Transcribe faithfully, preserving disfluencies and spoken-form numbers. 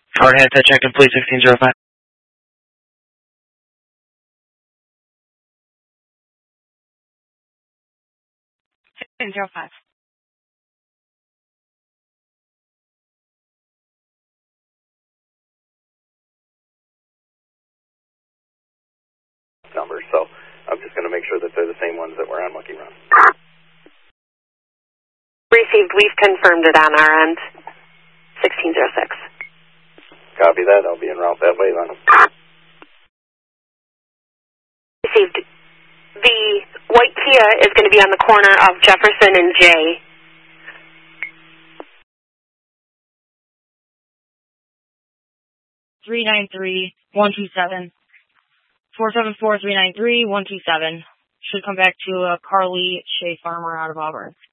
Hard handset check in, please, sixteen zero five. sixteen zero five. Numbers, so I'm just going to make sure that they're the same ones that were on Monkey Run. Received. We've confirmed it on our end. sixteen zero six. Copy that. I'll be en route that way then. Received. The white Kia is going to be on the corner of Jefferson and J. three nine three, one two seven. four seven four, three nine three, one two seven. Should come back to uh, Carly Shea Farmer out of Auburn.